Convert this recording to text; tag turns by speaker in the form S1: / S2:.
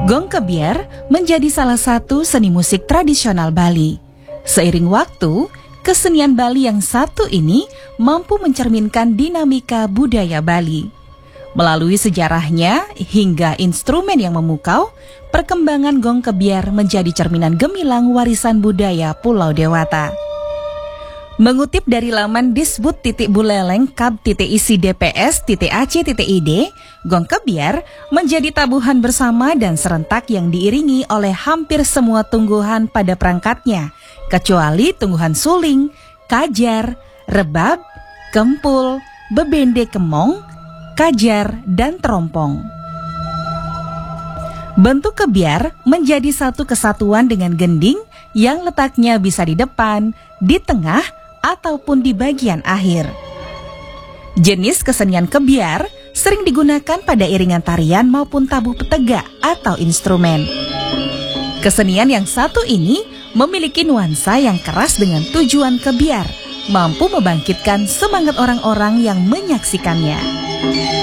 S1: Gong Kebiar menjadi salah satu seni musik tradisional Bali. Seiring waktu, kesenian Bali yang satu ini mampu mencerminkan dinamika budaya Bali. Melalui sejarahnya hingga instrumen yang memukau, perkembangan Gong Kebiar menjadi cerminan gemilang warisan budaya Pulau Dewata. Mengutip dari laman disbud.buleleng.kab.isi.dps.ac.id, Gong Kebiar menjadi tabuhan bersama dan serentak yang diiringi oleh hampir semua tungguhan pada perangkatnya, kecuali tungguhan suling, kajar, rebab, kempul, bebende kemong, kajar, dan terompong. Bentuk kebiar menjadi satu kesatuan dengan gending yang letaknya bisa di depan, di tengah, ataupun di bagian akhir. Jenis kesenian kebiar sering digunakan pada iringan tarian maupun tabuh petegak atau instrumen. Kesenian yang satu ini memiliki nuansa yang keras dengan tujuan kebiar, mampu membangkitkan semangat orang-orang yang menyaksikannya.